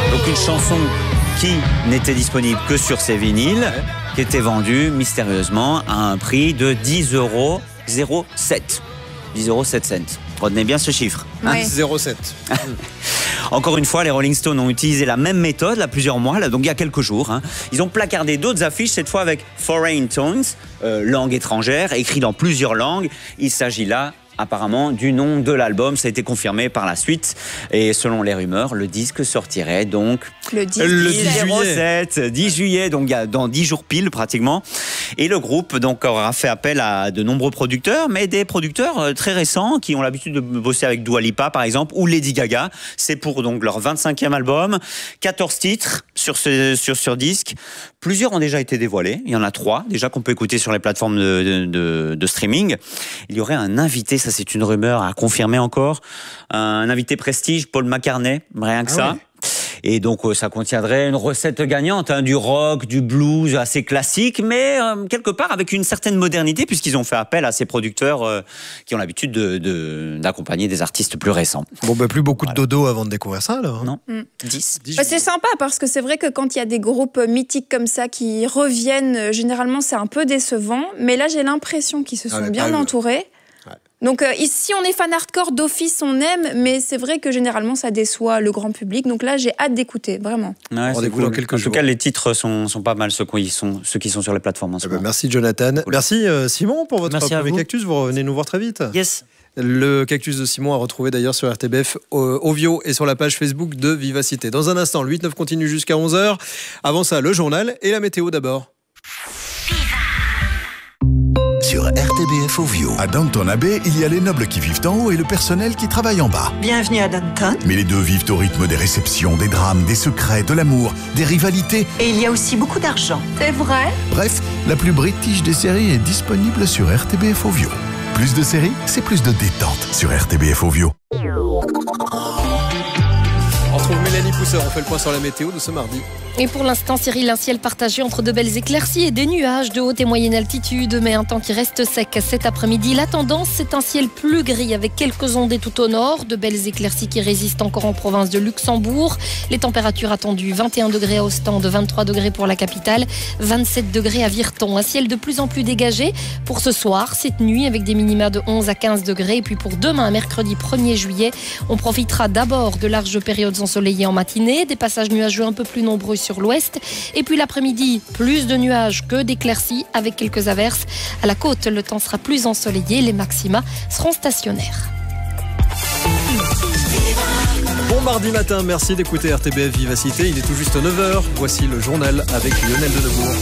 Donc une chanson qui n'était disponible que sur ces vinyles, qui était vendue mystérieusement à un prix de 10,07 €. Retenez bien ce chiffre. Ouais. 0,7. Encore une fois, les Rolling Stones ont utilisé la même méthode là, plusieurs mois, là, donc il y a quelques jours. Ils ont placardé d'autres affiches, cette fois avec Foreign Tones, langue étrangère, écrit dans plusieurs langues. Il s'agit là apparemment du nom de l'album, ça a été confirmé par la suite. Et selon les rumeurs, le disque sortirait donc Le 10 10 juillet, donc dans 10 jours pile pratiquement. Et le groupe donc aura fait appel à de nombreux producteurs, mais des producteurs très récents qui ont l'habitude de bosser avec Dua Lipa par exemple ou Lady Gaga. C'est pour donc leur 25e album, 14 titres sur disque. Plusieurs ont déjà été dévoilés, il y en a 3 déjà qu'on peut écouter sur les plateformes de streaming. Il y aurait un invité, ça c'est une rumeur à confirmer encore, un invité prestige, Paul McCartney, rien que ça. Oui. Et donc ça contiendrait une recette gagnante, du rock, du blues assez classique, mais quelque part avec une certaine modernité puisqu'ils ont fait appel à ces producteurs qui ont l'habitude d'accompagner des artistes plus récents. Bon, plus beaucoup de dodo avant de découvrir ça, alors. Non, 10. C'est sympa parce que c'est vrai que quand il y a des groupes mythiques comme ça qui reviennent, généralement c'est un peu décevant. Mais là j'ai l'impression qu'ils se sont bien entourés. Ouais. Donc ici on est fan hardcore, d'office on aime, mais c'est vrai que généralement ça déçoit le grand public. Donc là j'ai hâte d'écouter, vraiment. Ouais, On découvre dans quelques jours. En tout cas les titres sont pas mal ceux qui sont sur les plateformes en ce moment. Merci Jonathan. Cool. Merci Simon pour votre premier cactus. Vous revenez nous voir très vite. Yes. Le cactus de Simon à retrouver d'ailleurs sur RTBF Ovio et sur la page Facebook de Vivacité. Dans un instant, le 8-9 continue jusqu'à 11h. Avant ça, le journal et la météo d'abord. Sur RTBF Ovio. À Downton Abbey, il y a les nobles qui vivent en haut et le personnel qui travaille en bas. Bienvenue à Downton. Mais les deux vivent au rythme des réceptions, des drames, des secrets, de l'amour, des rivalités. Et il y a aussi beaucoup d'argent. C'est vrai? Bref, la plus british des séries est disponible sur RTBF Ovio. Plus de séries, c'est plus de détente sur RTBF Ovio. On retrouve Mélanie Pousseur, on fait le point sur la météo de ce mardi. Et pour l'instant, Cyril, un ciel partagé entre de belles éclaircies et des nuages de haute et moyenne altitude, mais un temps qui reste sec cet après-midi. La tendance, c'est un ciel plus gris avec quelques ondées tout au nord, de belles éclaircies qui résistent encore en province de Luxembourg. Les températures attendues, 21 degrés à Ostende, 23 degrés pour la capitale, 27 degrés à Virton. Un ciel de plus en plus dégagé pour ce soir, cette nuit, avec des minima de 11 à 15 degrés. Et puis pour demain, mercredi 1er juillet, on profitera d'abord de larges périodes ensoleillées en matinée, des passages nuageux un peu plus nombreux sur l'ouest. Et puis l'après-midi, plus de nuages que d'éclaircies avec quelques averses. À la côte, le temps sera plus ensoleillé. Les maxima seront stationnaires. Bon mardi matin, merci d'écouter RTBF Vivacité. Il est tout juste 9h. Voici le journal avec Lionel Denebourg.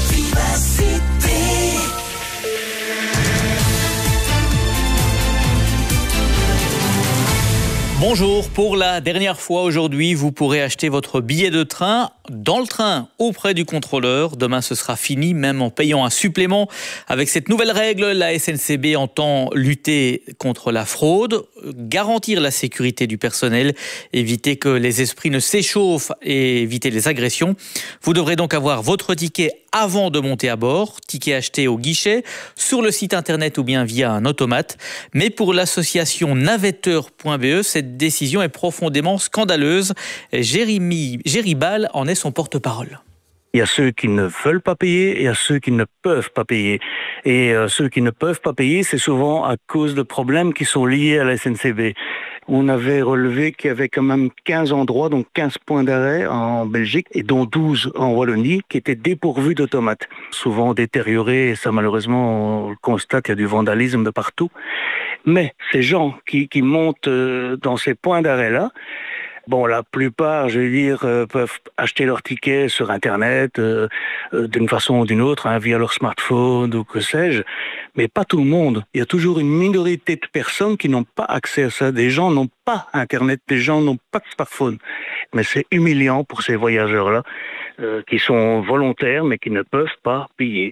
Bonjour, pour la dernière fois aujourd'hui, vous pourrez acheter votre billet de train dans le train auprès du contrôleur. Demain, ce sera fini, même en payant un supplément. Avec cette nouvelle règle, la SNCB entend lutter contre la fraude, garantir la sécurité du personnel, éviter que les esprits ne s'échauffent et éviter les agressions. Vous devrez donc avoir votre ticket avant de monter à bord, ticket acheté au guichet, sur le site internet ou bien via un automate. Mais pour l'association navetteur.be, cette décision est profondément scandaleuse. Jérémy Ball en est son porte-parole. Il y a ceux qui ne veulent pas payer et il y a ceux qui ne peuvent pas payer. Et ceux qui ne peuvent pas payer, c'est souvent à cause de problèmes qui sont liés à la SNCB. On avait relevé qu'il y avait quand même 15 endroits, donc 15 points d'arrêt en Belgique, et dont 12 en Wallonie, qui étaient dépourvus d'automates. Souvent détériorés, et ça malheureusement, on le constate, il y a du vandalisme de partout. Mais ces gens qui montent dans ces points d'arrêt-là, bon, la plupart, je veux dire, peuvent acheter leur ticket sur Internet d'une façon ou d'une autre, via leur smartphone ou que sais-je, mais pas tout le monde. Il y a toujours une minorité de personnes qui n'ont pas accès à ça. Des gens n'ont pas Internet, des gens n'ont pas de smartphone. Mais c'est humiliant pour ces voyageurs-là qui sont volontaires mais qui ne peuvent pas payer.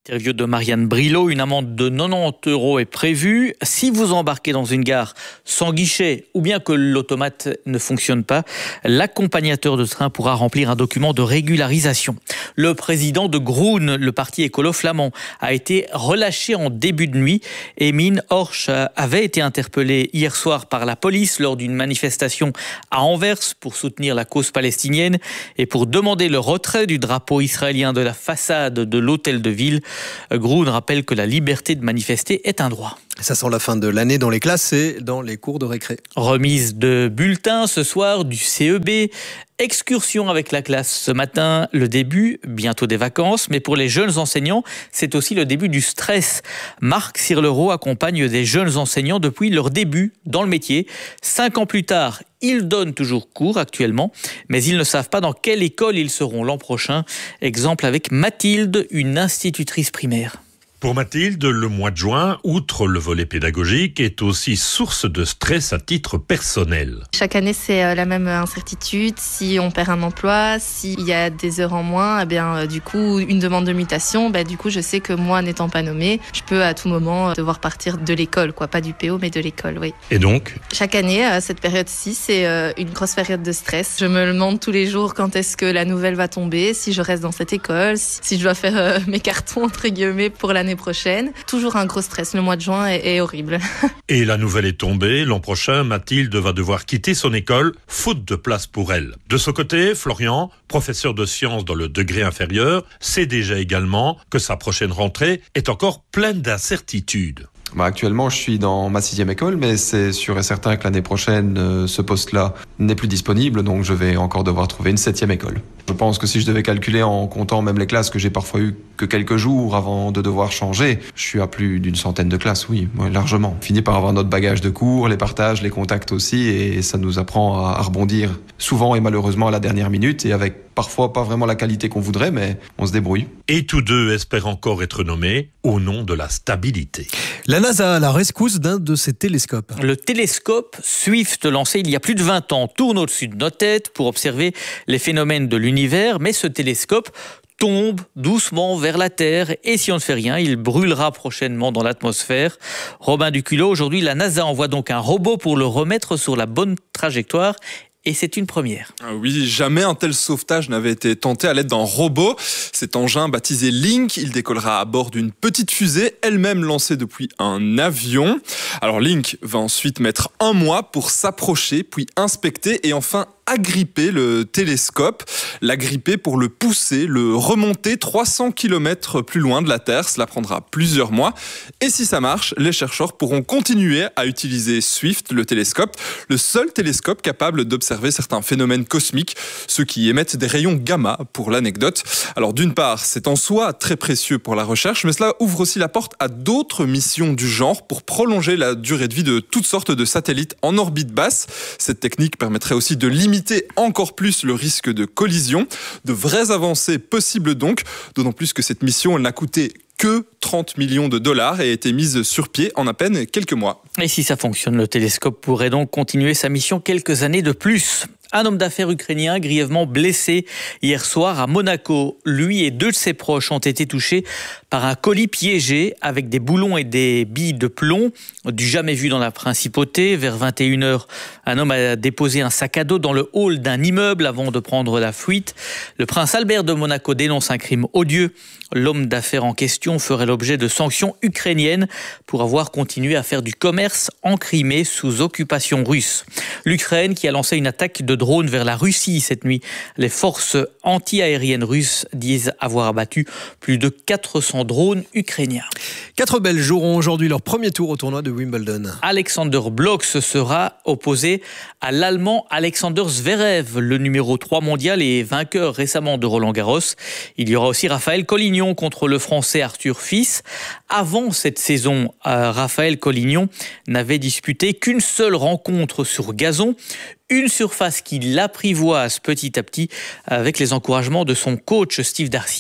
Interview de Marianne Brilot. Une amende de 90 € est prévue. Si vous embarquez dans une gare sans guichet ou bien que l'automate ne fonctionne pas, l'accompagnateur de train pourra remplir un document de régularisation. Le président de Groen, le parti écolo flamand, a été relâché en début de nuit. Emin Horsch avait été interpellé hier soir par la police lors d'une manifestation à Anvers pour soutenir la cause palestinienne et pour demander le retrait du drapeau israélien de la façade de l'hôtel de ville. Groen rappelle que la liberté de manifester est un droit. Ça sent la fin de l'année dans les classes et dans les cours de récré. Remise de bulletins ce soir du CEB. Excursion avec la classe ce matin, le début bientôt des vacances, mais pour les jeunes enseignants, c'est aussi le début du stress. Marc Sirlereau accompagne des jeunes enseignants depuis leur début dans le métier. 5 ans plus tard, ils donnent toujours cours actuellement, mais ils ne savent pas dans quelle école ils seront l'an prochain. Exemple avec Mathilde, une institutrice primaire. Pour Mathilde, le mois de juin, outre le volet pédagogique, est aussi source de stress à titre personnel. Chaque année, c'est la même incertitude. Si on perd un emploi, s'il y a des heures en moins, du coup, une demande de mutation, du coup, je sais que moi, n'étant pas nommée, je peux à tout moment devoir partir de l'école, pas du PO, mais de l'école, oui. Et donc ? Chaque année, cette période-ci, c'est une grosse période de stress. Je me demande tous les jours quand est-ce que la nouvelle va tomber, si je reste dans cette école, si je dois faire mes cartons, entre guillemets, pour l'année prochaine. Toujours un gros stress. Le mois de juin est horrible. Et la nouvelle est tombée. L'an prochain, Mathilde va devoir quitter son école, faute de place pour elle. De ce côté, Florian, professeur de sciences dans le degré inférieur, sait déjà également que sa prochaine rentrée est encore pleine d'incertitudes. Actuellement, je suis dans ma 6e école, mais c'est sûr et certain que l'année prochaine, ce poste-là n'est plus disponible, donc je vais encore devoir trouver une 7e école. Je pense que si je devais calculer en comptant même les classes que j'ai parfois eues que quelques jours avant de devoir changer, je suis à plus d'une centaine de classes, oui, largement. On finit par avoir notre bagage de cours, les partages, les contacts aussi, et ça nous apprend à rebondir souvent et malheureusement à la dernière minute, et avec parfois pas vraiment la qualité qu'on voudrait, mais on se débrouille. Et tous deux espèrent encore être nommés au nom de la stabilité. La NASA à la rescousse d'un de ses télescopes. Le télescope Swift, lancé il y a plus de 20 ans, tourne au-dessus de nos têtes pour observer les phénomènes de l'univers, mais ce télescope tombe doucement vers la Terre et si on ne fait rien, il brûlera prochainement dans l'atmosphère. Robin Duculot, aujourd'hui la NASA envoie donc un robot pour le remettre sur la bonne trajectoire. Et c'est une première. Oui, jamais un tel sauvetage n'avait été tenté à l'aide d'un robot. Cet engin baptisé Link, il décollera à bord d'une petite fusée, elle-même lancée depuis un avion. Alors Link va ensuite mettre 1 mois pour s'approcher, puis inspecter et enfin agripper le télescope, l'agripper pour le pousser, le remonter 300 km plus loin de la Terre. Cela prendra plusieurs mois. Et si ça marche, les chercheurs pourront continuer à utiliser Swift, le télescope, le seul télescope capable d'observer certains phénomènes cosmiques, ceux qui émettent des rayons gamma, pour l'anecdote. Alors d'une part, c'est en soi très précieux pour la recherche, mais cela ouvre aussi la porte à d'autres missions du genre pour prolonger la durée de vie de toutes sortes de satellites en orbite basse. Cette technique permettrait aussi de limiter encore plus le risque de collision. De vraies avancées possibles donc, d'autant plus que cette mission elle n'a coûté que 30 millions de dollars et a été mise sur pied en à peine quelques mois. Et si ça fonctionne, le télescope pourrait donc continuer sa mission quelques années de plus. Un homme d'affaires ukrainien grièvement blessé hier soir à Monaco. Lui et 2 de ses proches ont été touchés par un colis piégé avec des boulons et des billes de plomb. Du jamais vu dans la principauté. Vers 21h, un homme a déposé un sac à dos dans le hall d'un immeuble avant de prendre la fuite. Le prince Albert de Monaco dénonce un crime odieux. L'homme d'affaires en question ferait l'objet de sanctions ukrainiennes pour avoir continué à faire du commerce en Crimée sous occupation russe. L'Ukraine qui a lancé une attaque de drones vers la Russie cette nuit. Les forces anti-aériennes russes disent avoir abattu plus de 400 drones ukrainiens. 4 Belges joueront aujourd'hui leur premier tour au tournoi de Wimbledon. Alexander Blok sera opposé à l'Allemand Alexander Zverev, le numéro 3 mondial et vainqueur récemment de Roland-Garros. Il y aura aussi Raphaël Collignon contre le Français Arthur Fils. Avant cette saison, Raphaël Collignon n'avait disputé qu'une seule rencontre sur gazon. Une surface qui l'apprivoise petit à petit avec les encouragements de son coach Steve Darcy.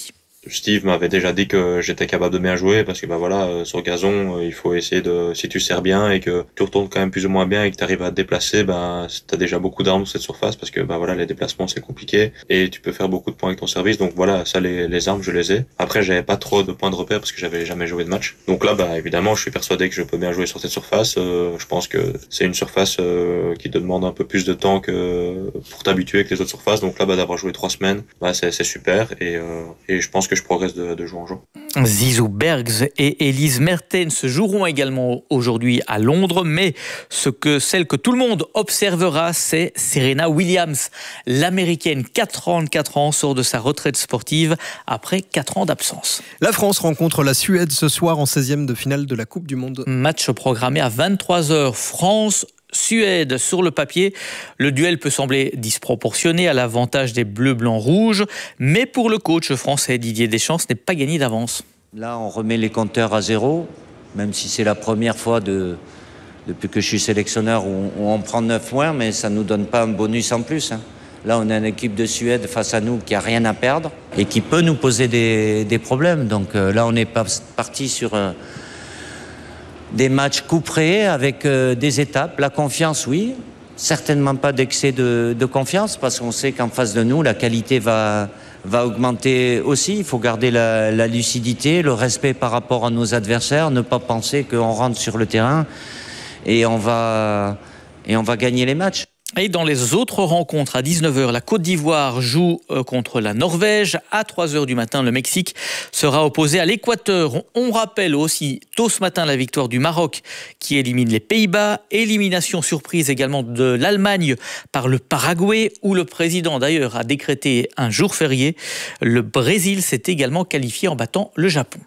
Steve m'avait déjà dit que j'étais capable de bien jouer parce que sur gazon, il faut essayer si tu sers bien et que tu retournes quand même plus ou moins bien et que tu arrives à te déplacer, t'as déjà beaucoup d'armes sur cette surface parce que les déplacements c'est compliqué et tu peux faire beaucoup de points avec ton service. Donc ça, les armes je les ai. Après j'avais pas trop de points de repère parce que j'avais jamais joué de match. Donc là évidemment je suis persuadé que je peux bien jouer sur cette surface. Je pense que c'est une surface qui te demande un peu plus de temps que pour t'habituer avec les autres surfaces. Donc là d'avoir joué 3 semaines, c'est super et je pense que je progresse de jour en jour. Zizou Bergs et Elise Mertens joueront également aujourd'hui à Londres, mais celle que tout le monde observera, c'est Serena Williams. L'américaine, 44 ans, sort de sa retraite sportive après 4 ans d'absence. La France rencontre la Suède ce soir en 16e de finale de la Coupe du Monde. Match programmé à 23h. France-Suède. Sur le papier, le duel peut sembler disproportionné à l'avantage des bleus, blancs, rouges, mais pour le coach français Didier Deschamps, ce n'est pas gagné d'avance. Là, on remet les compteurs à zéro, même si c'est la première fois depuis que je suis sélectionneur où on prend 9 points, mais ça ne nous donne pas un bonus en plus. Là, on a une équipe de Suède face à nous qui n'a rien à perdre et qui peut nous poser des problèmes. Donc là, on est parti sur des matchs couperés avec des étapes. La confiance, oui. Certainement pas d'excès de confiance parce qu'on sait qu'en face de nous, la qualité va augmenter aussi. Il faut garder la lucidité, le respect par rapport à nos adversaires, ne pas penser qu'on rentre sur le terrain et on va gagner les matchs. Et dans les autres rencontres, à 19h, la Côte d'Ivoire joue contre la Norvège. À 3h du matin, le Mexique sera opposé à l'Équateur. On rappelle aussi, tôt ce matin, la victoire du Maroc qui élimine les Pays-Bas. Élimination surprise également de l'Allemagne par le Paraguay, où le président d'ailleurs a décrété un jour férié. Le Brésil s'est également qualifié en battant le Japon.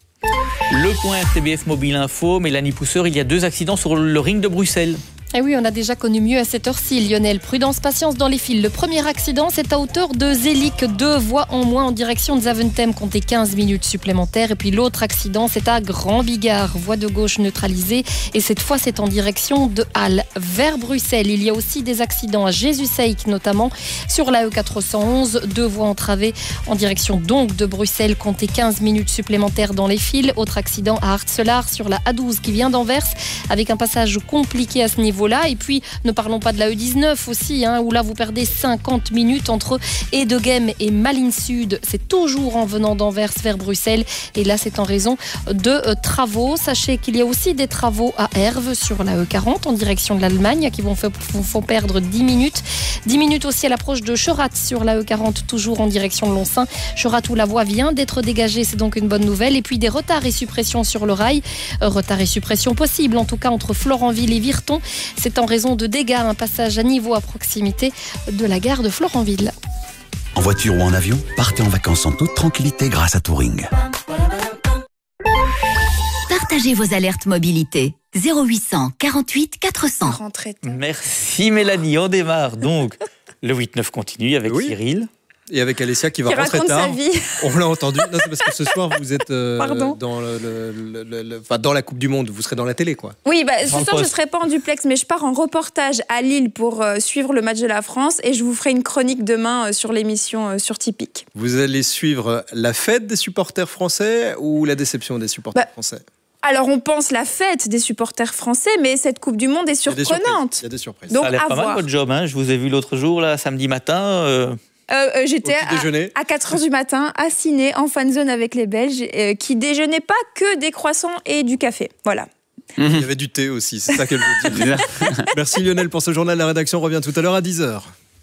Le point RTBF Mobile Info, Mélanie Pousseur, il y a 2 accidents sur le ring de Bruxelles. Et oui, on a déjà connu mieux à cette heure-ci, Lionel. Prudence, patience dans les fils. Le premier accident, c'est à hauteur de Zélic. 2 voies en moins en direction de Zaventem, comptez 15 minutes supplémentaires. Et puis l'autre accident, c'est à Grand Bigard. Voie de gauche neutralisée. Et cette fois, c'est en direction de Halle vers Bruxelles. Il y a aussi des accidents à Jésus-Seik, notamment sur la E411. 2 voies entravées en direction donc de Bruxelles, comptez 15 minutes supplémentaires dans les fils. Autre accident à Artselard sur la A12 qui vient d'Anvers, avec un passage compliqué à ce niveau. Et puis, ne parlons pas de la E19 aussi, où là, vous perdez 50 minutes entre Edegem et Malines Sud. C'est toujours en venant d'Anvers vers Bruxelles. Et là, c'est en raison de travaux. Sachez qu'il y a aussi des travaux à Herve sur la E40 en direction de l'Allemagne qui vont perdre 10 minutes. 10 minutes aussi à l'approche de Cherat sur la E40, toujours en direction de Lonsin. Cherat où la voie vient d'être dégagée, c'est donc une bonne nouvelle. Et puis, des retards et suppressions sur le rail. Retards et suppressions possibles, en tout cas entre Florenville et Virton. C'est en raison de dégâts, un passage à niveau à proximité de la gare de Florenville. En voiture ou en avion, partez en vacances en toute tranquillité grâce à Touring. Partagez vos alertes mobilité. 0800 48 400. Merci Mélanie, on démarre donc. Le 8-9 continue avec Cyril. Et avec Alessia qui va rentrer tard. On l'a entendu. Non, c'est parce que ce soir vous êtes dans la Coupe du Monde. Vous serez dans la télé, quoi. Oui, ce soir je ne serai pas en duplex, mais je pars en reportage à Lille pour suivre le match de la France et je vous ferai une chronique demain sur l'émission sur Tipeee. Vous allez suivre la fête des supporters français ou la déception des supporters français? Alors on pense la fête des supporters français, mais cette Coupe du Monde est surprenante. Il y a des surprises. Donc, ça a l'air pas mal votre job. Je vous ai vu l'autre jour, là, samedi matin. J'étais à 4h du matin à Ciné, en fan zone avec les Belges, qui déjeunaient pas que des croissants et du café. Voilà. Il y avait du thé aussi, c'est ça qu'elle veut dire. Merci Lionel pour ce journal. La rédaction revient tout à l'heure à 10h.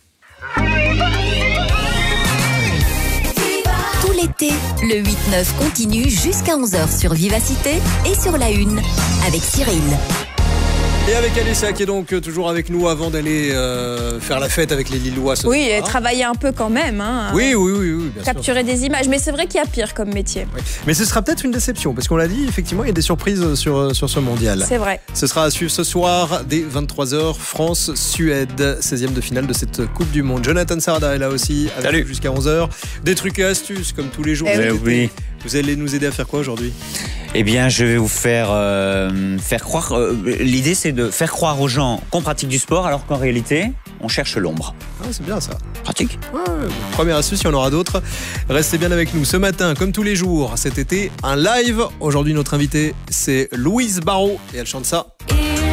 Tout l'été, le 8-9 continue jusqu'à 11h sur Vivacité et sur la Une avec Cyril. Et avec Alessia qui est donc toujours avec nous avant d'aller faire la fête avec les Lillois. Oui, et travailler un peu quand même. Oui, bien capturer sûr. des images. Mais c'est vrai qu'il y a pire comme métier. Oui. Mais ce sera peut-être une déception, parce qu'on l'a dit, effectivement, il y a des surprises sur ce mondial. C'est vrai. Ce sera à suivre ce soir dès 23h, France-Suède, 16e de finale de cette Coupe du Monde. Jonathan Sarda est là aussi, avec nous jusqu'à 11h. Des trucs et astuces, comme tous les jours. Oui. Vous allez nous aider à faire quoi aujourd'hui? Eh bien, je vais vous faire croire... l'idée, c'est de faire croire aux gens qu'on pratique du sport, alors qu'en réalité, on cherche l'ombre. Ah, c'est bien ça. Pratique. Ouais, première astuce, il y en aura d'autres. Restez bien avec nous. Ce matin, comme tous les jours, cet été, un live. Aujourd'hui, notre invitée, c'est Louise Barrault et elle chante ça. Et